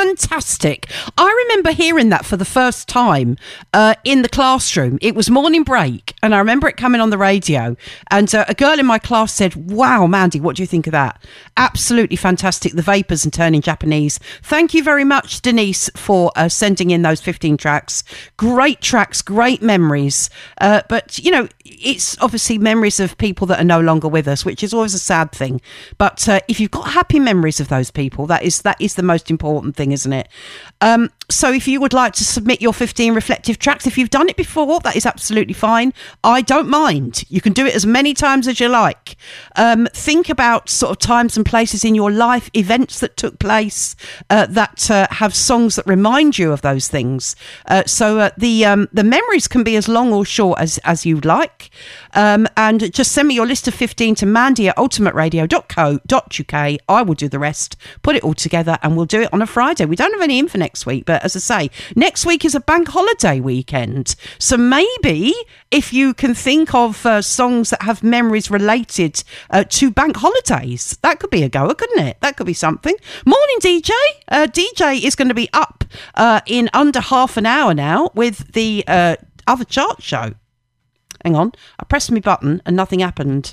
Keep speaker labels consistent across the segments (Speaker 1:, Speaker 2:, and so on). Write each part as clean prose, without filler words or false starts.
Speaker 1: fantastic. I remember hearing that for the first time in the classroom. It was morning break, and I remember it coming on the radio, and a girl in my class said, "Wow, Mandy, what do you think of that?" Absolutely fantastic. The Vapors and Turning Japanese. Thank you very much, Denise, for sending in those 15 tracks. Great tracks, great memories. But, you know, it's obviously memories of people that are no longer with us, which is always a sad thing. But if you've got happy memories of those people, that is the most important thing, isn't it? So if you would like to submit your 15 reflective tracks, if you've done it before, that is absolutely fine. I don't mind. You can do it as many times as you like. Think about sort of times and places in your life, events that took place that have songs that remind you of those things. So the memories can be as long or short as you'd like. And just send me your list of 15 to mandy@ultimateradio.co.uk. I will do the rest, put it all together, and we'll do it on a Friday. We don't have any in for next week, but as I say, next week is a bank holiday weekend. So maybe if you can think of songs that have memories related to bank holidays, that could be a goer, couldn't it? That could be something. Morning, DJ. DJ is going to be up in under half an hour now with the other chart show. Hang on, I pressed my button and nothing happened.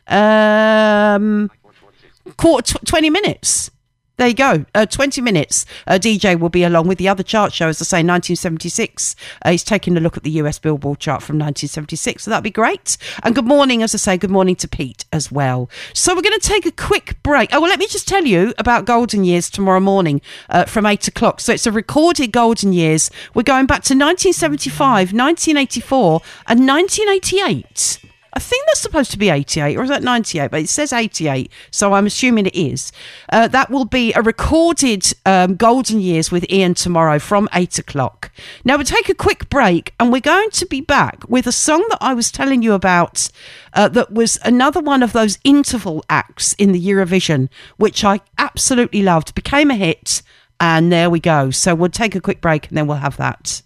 Speaker 1: 20 minutes. There you go. 20 minutes. DJ will be along with the other chart show, as I say, 1976. He's taking a look at the US Billboard chart from 1976, so that'd be great. And good morning, as I say, good morning to Pete as well. So we're going to take a quick break. Oh, well, let me just tell you about Golden Years tomorrow morning from 8 o'clock. So it's a recorded Golden Years. We're going back to 1975, 1984 and 1988. I think that's supposed to be 88, or is that 98? But it says 88, so I'm assuming it is. That will be a recorded Golden Years with Ian tomorrow from 8 o'clock. Now, we'll take a quick break, and we're going to be back with a song that I was telling you about that was another one of those interval acts in the Eurovision, which I absolutely loved, became a hit, and there we go. So we'll take a quick break, and then we'll have that.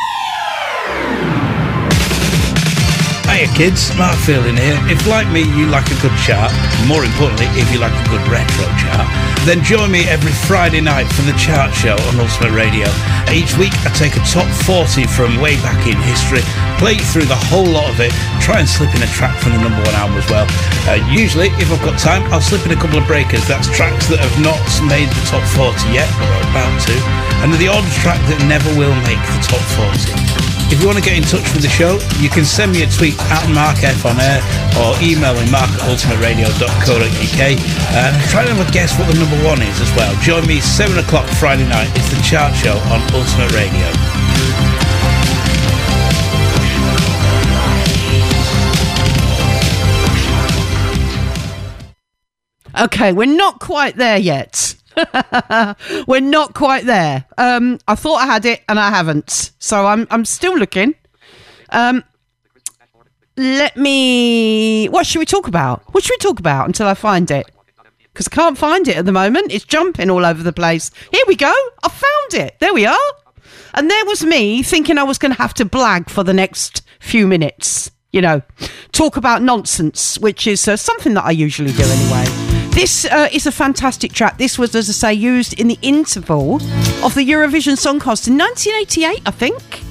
Speaker 2: Hiya kids, Mark Fielding here. If like me you like a good chart, more importantly if you like a good retro chart, then join me every Friday night for the chart show on Ultimate Radio. Each week I take a top 40 from way back in history, play through the whole lot of it, try and slip in a track from the #1 album as well. Usually if I've got time I'll slip in a couple of breakers, that's tracks that have not made the top 40 yet, but are about to, and the odd track that never will make the top 40. If you want to get in touch with the show, you can send me a tweet at MarkF on air or email me mark@ultimateradio.co.uk and try and have a guess what the #1 is as well. Join me 7 o'clock Friday night. It's the chart show on Ultimate Radio.
Speaker 1: Okay, we're not quite there yet. We're not quite there. I thought I had it and I haven't, so I'm still looking. What should we talk about? What should we talk about until I find it? Because I can't find it at the moment. It's jumping all over the place. Here we go. I found it. There we are. And there was me thinking I was going to have to blag for the next few minutes. You know, talk about nonsense, which is something that I usually do anyway. This is a fantastic track. This was, as I say, used in the interval of the Eurovision Song Contest in 1988, I think.